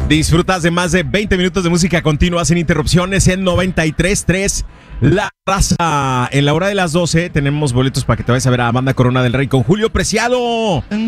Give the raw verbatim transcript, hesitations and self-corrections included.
Disfrutas de más de veinte minutos de música continua sin interrupciones en noventa y tres punto tres La Raza. En la hora de las doce tenemos boletos para que te vayas a ver a Banda Corona del Rey con Julio Preciado.